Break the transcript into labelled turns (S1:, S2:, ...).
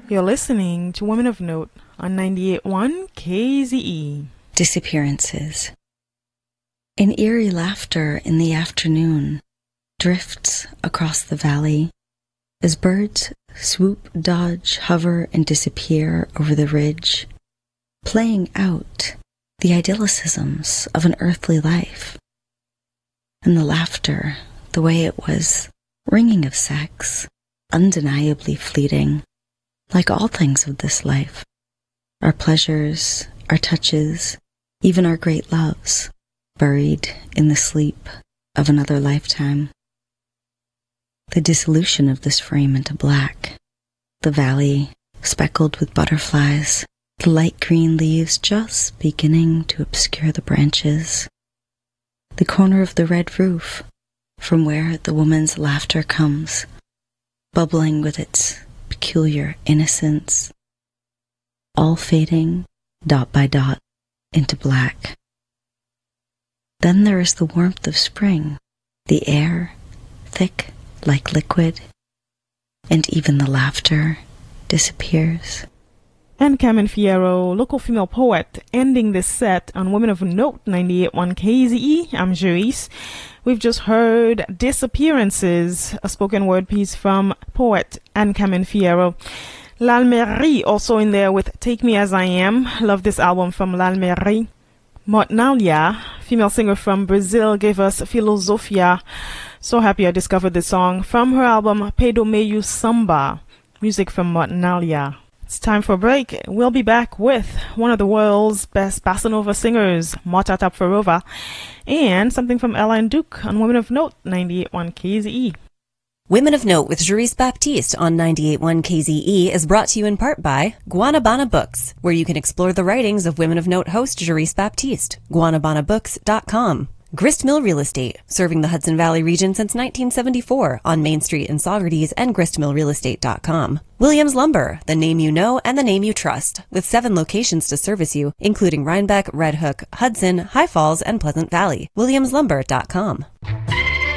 S1: You're listening to Women of Note on 98.1 KZE.
S2: Disappearances. An eerie laughter in the afternoon drifts across the valley as birds swoop, dodge, hover, and disappear over the ridge, playing out the idyllicisms of an earthly life. And the laughter, the way it was, ringing of sex, undeniably fleeting, like all things of this life. Our pleasures, our touches, even our great loves, buried in the sleep of another lifetime. The dissolution of this frame into black, the valley speckled with butterflies, the light green leaves just beginning to obscure the branches, the corner of the red roof from where the woman's laughter comes, bubbling with its peculiar innocence, all fading, dot by dot, into black. Then there is the warmth of spring, the air, thick like liquid, and even the laughter disappears.
S1: And Carmen Fierro, local female poet, ending this set on Women of Note 98.1 KZE. I'm Jerice. We've just heard Disappearances, a spoken word piece from poet Anne Carmen Fierro. L'Almerie also in there with Take Me As I Am. Love this album from L'Almerie. Mortnalia, female singer from Brazil, gave us Filosofia. So happy I discovered this song from her album Pedo Meio Samba. Music from Mortnalia. It's time for a break. We'll be back with one of the world's best bossa nova singers, Marta Tapfarova, and something from Ella and Duke on Women of Note 98.1 KZE.
S3: Women of Note with Jerice Baptiste on 98.1 KZE is brought to you in part by Guanabana Books, where you can explore the writings of Women of Note host Jerice Baptiste. GuanabanaBooks.com. Grist Mill Real Estate, serving the Hudson Valley region since 1974 on Main Street in Saugerties and gristmillrealestate.com. Williams Lumber, the name you know and the name you trust, with 7 locations to service you, including Rhinebeck, Red Hook, Hudson, High Falls, and Pleasant Valley. WilliamsLumber.com.